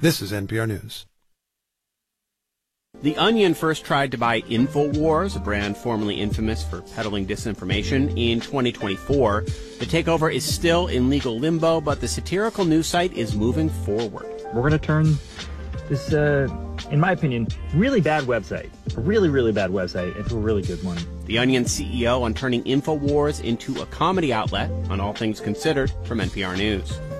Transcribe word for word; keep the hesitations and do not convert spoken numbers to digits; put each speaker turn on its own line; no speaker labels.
This is N P R News.
The Onion first tried to buy InfoWars, a brand formerly infamous for peddling disinformation, in twenty twenty-four. The takeover is still in legal limbo, but the satirical news site is moving forward.
We're going to turn this, uh, in my opinion, really bad website, a really, really bad website, into a really good one.
The Onion C E O on turning InfoWars into a comedy outlet on All Things Considered from N P R News.